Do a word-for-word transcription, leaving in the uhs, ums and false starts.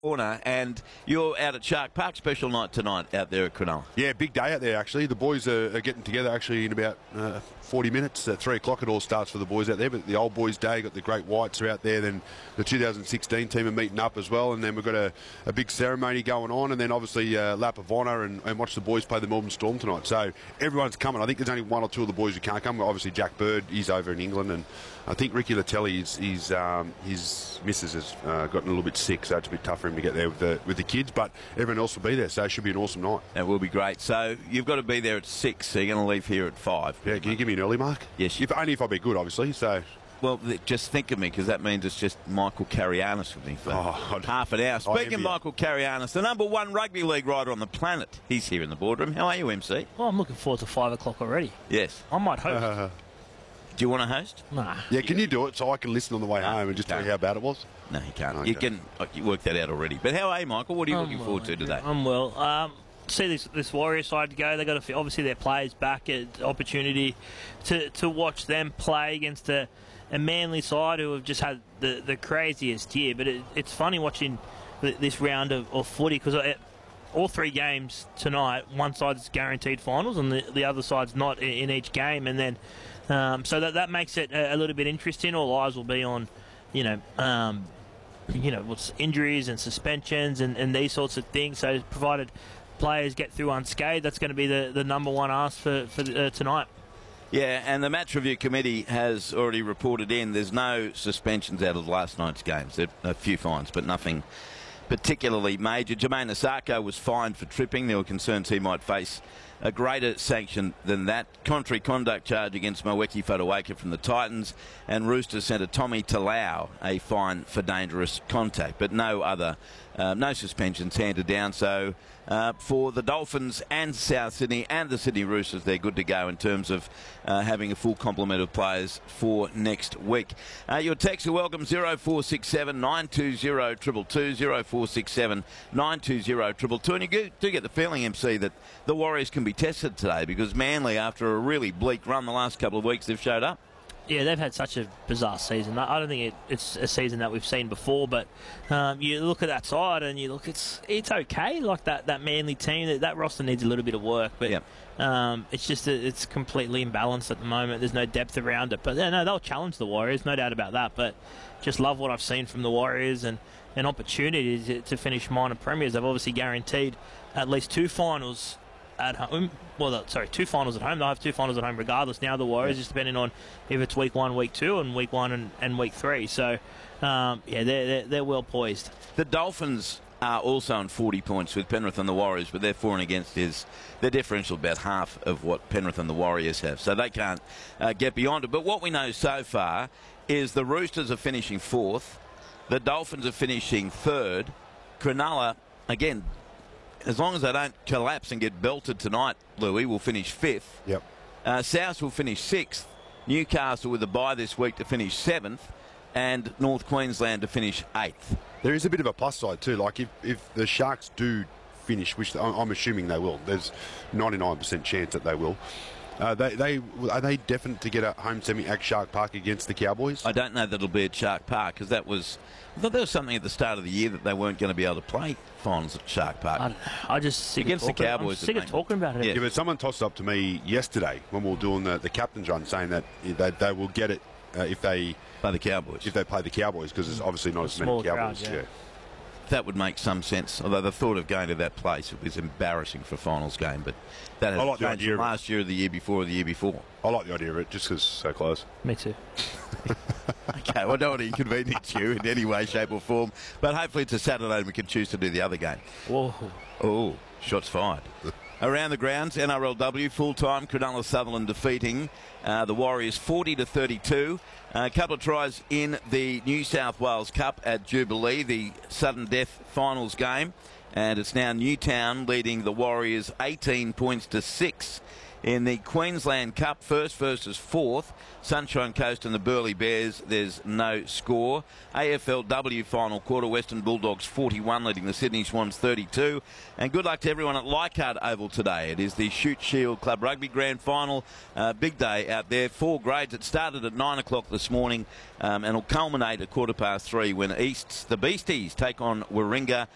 corner, and you're out at Shark Park. Special night tonight out there at Cronulla. Yeah, big day out there, actually. The boys are, are getting together, actually, in about uh, forty minutes. At three o'clock it all starts for the boys out there, but the old boys' day, got the Great Whites are out there, then the two thousand sixteen team are meeting up as well, and then we've got a, a big ceremony going on, and then obviously uh, lap of honour, and, and watch the boys play the Melbourne Storm tonight. So everyone's coming. I think there's only one or two of the boys who can't come. Obviously Jack Bird, he's over in England, and I think Ricky Latelli, is, he's, um, his missus has uh, gotten a little bit sick, so it's a bit tough for him to get there with the, with the kids, but everyone else will be there, so it should be an awesome night. That will be great. So you've got to be there at six, so you're going to leave here at five. Yeah, can you give me an early mark? Yes. If, only if I be good, obviously, so... Well, th- just think of me, because that means it's just Michael Carianis with me for Oh, half an hour. Speaking of envy Michael Carianis, the number one rugby league writer on the planet, he's here in the boardroom. How are you, M C? Well, I'm looking forward to five o'clock already. Yes. I might host. Uh, Do you want to host? Nah. yeah, can you do it so I can listen on the way No, home and just tell can't. you how bad it was? No, you can't. Okay. You can oh, you work that out already. But how are you, Michael? What are you I'm looking well, forward to Andrew. today? I'm well. Um, see this this Warriors side go. They got a few, obviously their players back. At opportunity to to watch them play against a, a Manly side who have just had the, the craziest year. But it, it's funny watching th- this round of, of footy, because all three games tonight, one side's guaranteed finals and the, the other side's not in, in each game, and then um, so that that makes it a, a little bit interesting. All eyes will be on, you know. Um, you know, what's injuries and suspensions and, and these sorts of things. So provided players get through unscathed, that's going to be the, the number one ask for, for uh, tonight. Yeah, and the match review committee has already reported in there's no suspensions out of last night's games. There are a few fines, but nothing particularly major. Jermaine Asako was fined for tripping. There were concerns he might face a greater sanction than that. Contrary conduct charge against Moeki Fotuaika from the Titans, and Roosters centre Tommy Talau a fine for dangerous contact, but no other uh, no suspensions handed down. So uh, for the Dolphins and South Sydney and the Sydney Roosters, they're good to go in terms of uh, having a full complement of players for next week. Uh, your texts are welcome. zero four six seven nine two zero two two two, zero four six seven nine two zero two two two, and you do get the feeling, M C, that the Warriors can be tested today, because Manly, after a really bleak run the last couple of weeks, they've showed up. Yeah, they've had such a bizarre season. I don't think it, it's a season that we've seen before, but um, you look at that side and you look, it's it's okay. Like that, that Manly team, that, that roster needs a little bit of work, but Yep. um, it's just a, it's completely imbalanced at the moment. There's no depth around it. But yeah, no, they'll challenge the Warriors, no doubt about that. But just love what I've seen from the Warriors, and an opportunity to, to finish minor premiers. They've obviously guaranteed at least two finals at home. Well, sorry, two finals at home. They'll have two finals at home regardless. Now the Warriors, yeah. just depending on if it's week one, week two, and week one and, and week three. So, um, yeah, they're, they're they're well poised. The Dolphins are also on forty points with Penrith and the Warriors, but their for and against is their differential about half of what Penrith and the Warriors have, so they can't uh, get beyond it. But what we know so far is the Roosters are finishing fourth, the Dolphins are finishing third, Cronulla, again, as long as they don't collapse and get belted tonight, Louis, will finish fifth. Yep. Uh, Souths will finish sixth. Newcastle with a bye this week to finish seventh, and North Queensland to finish eighth. There is a bit of a plus side too. Like if, if the Sharks do finish, which I'm, I'm assuming they will, there's ninety-nine percent chance that they will. Uh, they they are they definite to get a home semi at Shark Park against the Cowboys? I don't know that it'll be at Shark Park, because that was I thought there was something at the start of the year that they weren't going to be able to play finals at Shark Park. I, don't know. I just sick Against of the talking, Cowboys, I'm sick I of think. talking about it. Yeah. Yeah, but someone tossed up to me yesterday when we were doing the, the captain's run, saying that they, they will get it uh, if they By the Cowboys. if they play the Cowboys, because there's obviously not as many smaller Cowboys. crowd, yeah. yeah. That would make some sense, although the thought of going to that place was embarrassing for a finals game, but that has I like the changed idea from of it. last year or the year before or the year before. I like the idea of it just because it's so close. Me too. Okay, well, I don't want to inconvenience you in any way, shape or form, but hopefully it's a Saturday and we can choose to do the other game. Whoa. Oh, shots fired. Around the grounds, N R L W, full-time, Cronulla Sutherland defeating uh, the Warriors forty to thirty-two. Uh, a couple of tries in the New South Wales Cup at Jubilee, the sudden death finals game. And it's now Newtown leading the Warriors eighteen points to six. In the Queensland Cup, first versus fourth, Sunshine Coast and the Burleigh Bears, there's no score. A F L W final quarter, Western Bulldogs forty-one, leading the Sydney Swans thirty-two. And good luck to everyone at Leichhardt Oval today. It is the Shoot Shield Club Rugby Grand Final. Uh, big day out there. Four grades. It started at nine o'clock this morning um, and will culminate at quarter past three when East's, the Beasties, take on Warringah